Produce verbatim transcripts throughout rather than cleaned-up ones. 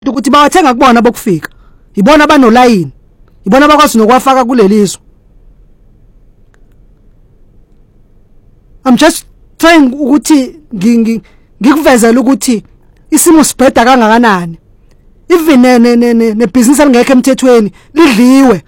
ukuthi bawathenga kubona bokufika ibona abanolayini ibona abakwazi nokwafaka kulelizwe. I'm just trying ukuthi ngikuvezela ukuthi isimo sibheda kangakanani even ne ne ne ne business elingekho emthethweni lidliwe.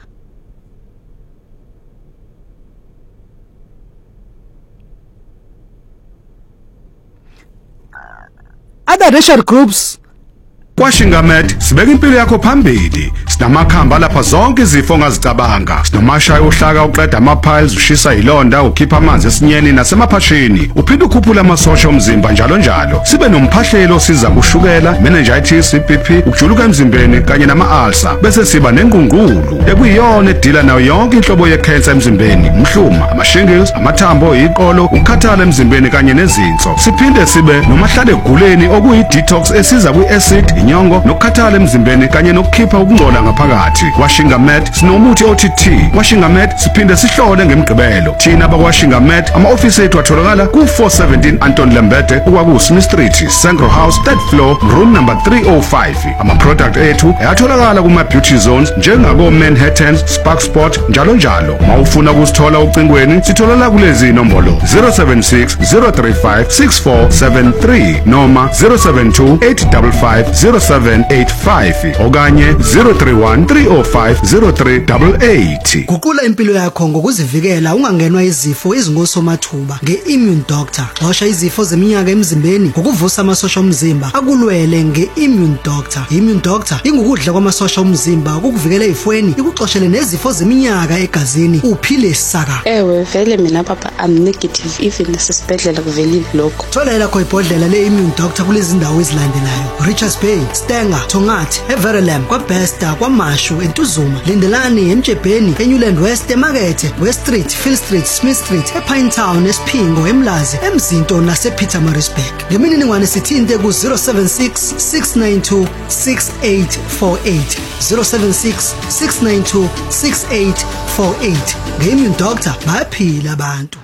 Other racial groups KwaShingamed sibeka impilo yakho phambili. Sinamakhamba lapha zonke izifo ongazicabanga. Sinomashaya ohlaka uqeda ama-piles, ushisa ilonda, ukhipha amanzi esinyeni nasemaphashini. Uphinde ukhuphula amasosha omzimba njalo njalo. Sibe nomphahlelo osiza kushukela, meningitis, B P, ukujuluka emzimbeni kanye nama-ulcer. Bese siba nengqungqulu ekuyiyona edila nayo yonke inhlobo ye-cancer emzimbeni, umhluma, ama-shingles, amathambo, iqolo, ukukhathala emzimbeni kanye nezinso. Siphinde sibe nomahlale eguleni okuyi-detox esiza kwi-acid, inyongo nokukhathala emzimbeni kanye nokukhipha ukungcola ngaphakathi. KwaShingamed sinomuthi O T T. KwaShingamed siphinde sihlole ngemigqibelo. Thina bakwaShingamed ama-office ethu atholakala ku four seventeen Anton Lembede kwakuSmith Street, Sangro House, third floor, room number three oh five. Ama-product ethu ayatholakala kuma-beauty zones njengako Manhattan, Spark Sport njalo njalo. Mawufuna ukusithola ucingweni sitholala kulezi inombolo zero seven six zero three five six four seven three noma zero seven two eight five five zero seven eight five okanye zero three one three oh five zero three eight eight. Guqula impilo yakho ngokuzivikela ungangenwa izifo ezingosomathuba nge-Immune Doctor. Xosha izifo zeminyaka emzimbeni ngokuvusa amasosha omzimba akulwele nge-Immune Doctor. Immune Doctor ingukudla kwamasosha omzimba ukukuvikela ezifweni ikuxoshele nezifo zeminyaka egazini uphile saka. Ewe vele mina papa I'm negative even nasesibhedlela kuvelile lokho. Thola lakho ibhodlela le-Immune Doctor kulezi ndawo ezilandelayo: Richards Bay, Stenger, Tongathi, Everlam, kwaBesta, kwaMashu, eNtuzuma, Lindelani, eMtshebheni, eNewland West, eMakethe, West Street, Phil Street, Smith Street, ePinetown, eSphingo, eMlazi, eMzinto nasePietermaritzburg. Ngemininingwane sithinte ku zero seven six six nine two six eight four eight zero seven six six nine two six eight four eight. Nge-Immune Doctor bayaphila abantu.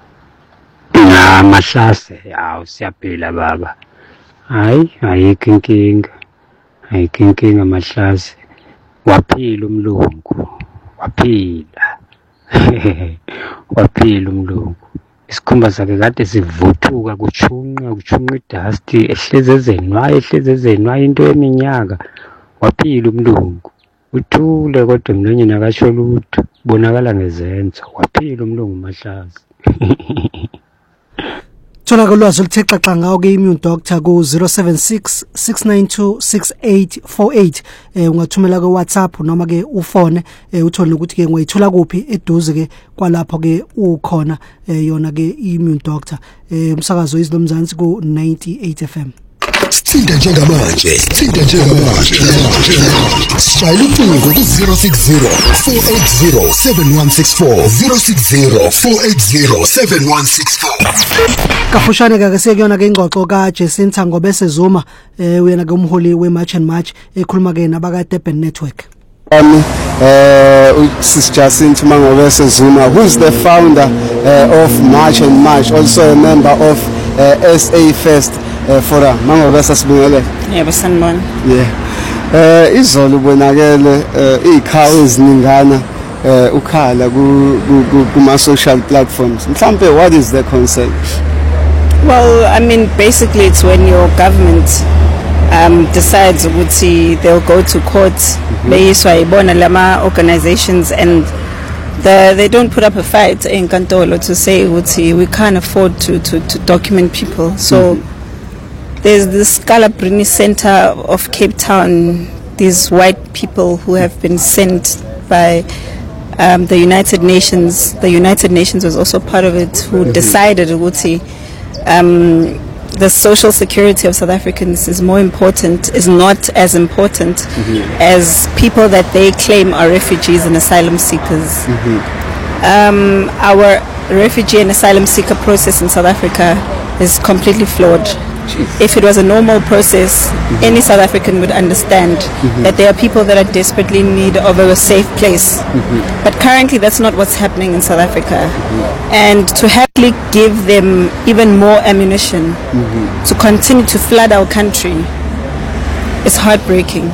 Ah, Mahlase, awu siyaphila baba. Hayi, ayikho inkinga. Ayikho inkinga Mahlase. Waphila umlungu. Waphila. Waphila umlungu. Isikhumba sakhe kade sivuthuka kuchunqa kuchunqa idust ehlezezeni waye ehlezezeni waye into eminyaka. Waphila umlungu. Uthule kodwa emlonyeni akasho lutho. Bonakala ngezenzo. Waphila umlungu Mahlase. Thola kolwazi oluthe xaxa ngawo ke-Immune Doctor ku zero seven six six nine two six eight four eight. eh ungathumela ke WhatsApp noma ke ufone eh uthole ukuthi ke ngiyithola kuphi eduze ke kwalapho ke ukhona eh yona ke Immune Doctor eh umsakazo izilomzansi ku ninety-eight F M. Sithinta njengamanje, sithinta njengamanje. Shayela ucingo ku zero six zero four eight zero seven one six four zero six zero four eight zero seven one six four. Kafushane ke sekuyona ke ingxoxo ka Jacinta Ngobese Zuma eh uyena ke umholi we March and March ekhuluma ke nabaka Durban Network. Um, uh, Sis Jacinta Ngobese Zuma, who is the founder uh, of March and March, also a member of uh, S A First uh, Forum. Mangobese sibongele. Yebo sanibona. Yeah. Uh, izolo bonakele uh, ikhawu eziningana uh, ukhala ku kuma social platforms. Mhlambe what is the concern? Well, I mean, basically it's when your government um, decides ukuthi they'll go to court, beyiswa ibona lama organizations, and the, they don't put up a fight in Kantolo to say ukuthi we can't afford to, to, to document people. So mm-hmm. there's the Scalabrini Center of Cape Town, these white people who have been sent by um, the United Nations. The United Nations was also part of it, who mm-hmm. decided ukuthi Um, the social security of South Africans is more important, is not as important mm-hmm. as people that they claim are refugees and asylum seekers. Mm-hmm. Um, our refugee and asylum seeker process in South Africa is completely flawed. Jeez. If it was a normal process, mm-hmm. any South African would understand mm-hmm. that there are people that are desperately in need of a safe place. Mm-hmm. But currently that's not what's happening in South Africa. Mm-hmm. And to happily give them even more ammunition mm-hmm. to continue to flood our country it's heartbreaking.